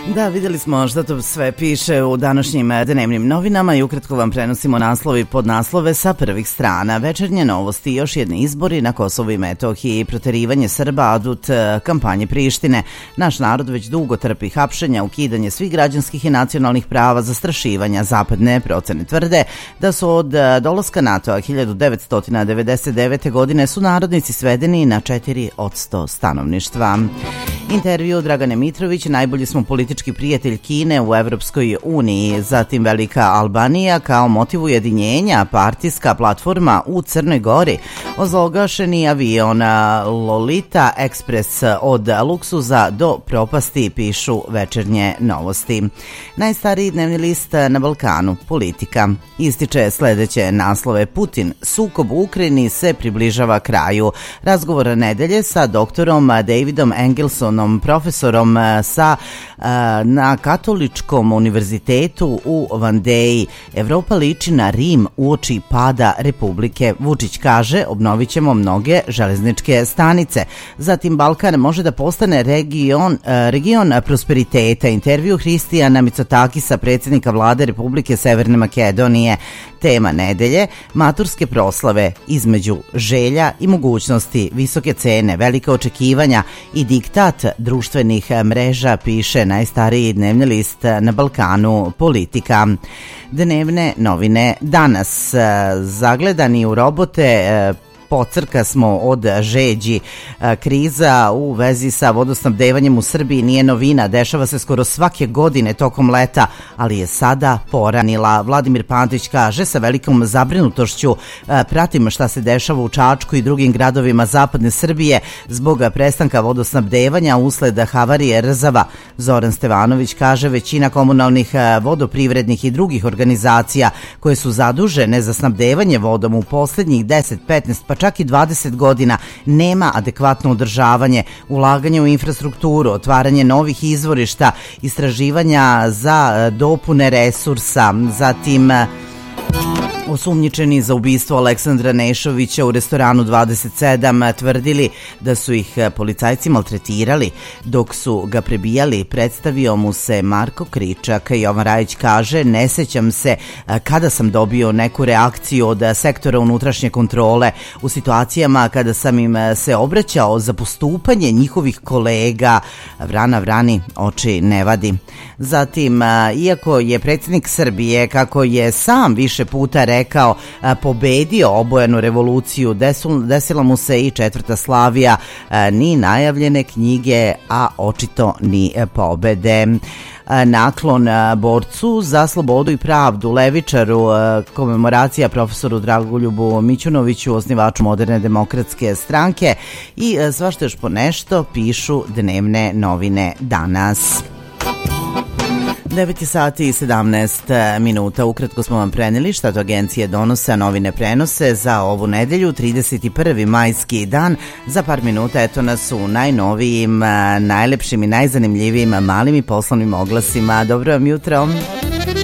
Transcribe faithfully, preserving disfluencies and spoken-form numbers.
Da, vidjeli smo što to sve piše u današnjim dnevnim novinama i ukratko vam prenosimo naslovi pod naslove sa prvih strana. Večernje novosti, još jedni izbori na Kosovu i Metohiji, proterivanje Srba, adut kampanje Prištine. Naš narod već dugo trpi hapšenja, ukidanje svih građanskih i nacionalnih prava, zastrašivanja. Zapadne procene tvrde da su od dolaska NATO-a hiljadu devetsto devedeset devete. godine su narodnici svedeni na četiri posto stanovništva. Intervju Dragane Mitrović, najbolji smo politički prijatelj Kine u Evropskoj uniji, zatim Velika Albanija kao motiv ujedinjenja, partijska platforma u Crnoj Gori, ozloglašeni avion Lolita Express od luksuza do propasti, pišu večernje novosti. Najstariji dnevni list na Balkanu, Politika, ističe sledeće naslove: Putin, sukob u Ukrajini se približava kraju. Razgovor nedelje sa doktorom Davidom Engelsonom, profesorom sa na Katoličkom univerzitetu u Vandeji. Evropa liči na Rim uoči pada Republike. Vučić kaže, obnovit ćemo mnoge železničke stanice. Zatim Balkan može da postane region, region prosperiteta. Intervju Hristijana Mitsotakisa, predsjednika vlade Republike Severne Makedonije. Tema nedelje, maturske proslave, između želja i mogućnosti, visoke cene, velike očekivanja i diktat društvenih mreža, piše najstariji dnevni list na Balkanu, Politika. Dnevne novine danas, zagledani u robote, pocrka smo od žeđi. Kriza u vezi sa vodosnabdevanjem u Srbiji nije novina, dešava se skoro svake godine tokom leta, ali je sada poranila. Vladimir Pantić kaže, sa velikom zabrinutošću pratimo šta se dešava u Čačku i drugim gradovima zapadne Srbije zbog prestanka vodosnabdevanja usled havarije Rzava. Zoran Stevanović kaže, većina komunalnih, vodoprivrednih i drugih organizacija koje su zadužene za snabdevanje vodom u poslednjih deset, petnaest pa čak i dvadeset godina nema adekvatno održavanje, ulaganje u infrastrukturu, otvaranje novih izvorišta, istraživanja za dopune resursa, zatim osumnjičeni za ubistvo Aleksandra Nešovića u restoranu dvadeset sedam tvrdili da su ih policajci maltretirali dok su ga prebijali. Predstavio mu se Marko Kričak. Jovan Rajić kaže, ne sećam se kada sam dobio neku reakciju od sektora unutrašnje kontrole u situacijama kada sam im se obraćao za postupanje njihovih kolega. Vrana vrani oči ne vadi. Zatim, iako je predsjednik Srbije, kako je sam više puta rekao, pobedio obojenu revoluciju, desila mu se i četvrta Slavija, ni najavljene knjige, a očito ni pobede. Naklon borcu za slobodu i pravdu, levičaru, komemoracija profesoru Dragoljubu Mićunoviću, osnivaču Moderne demokratske stranke i svašta još po nešto, pišu dnevne novine danas. devet sati i sedamnaest minuta. Ukratko smo vam preneli šta to agencije donose, a novine prenose za ovu nedelju, trideset prvi majski dan. Za par minuta eto nas u najnovijim, najlepšim i najzanimljivijim malim i poslovnim oglasima. Dobro vam jutro.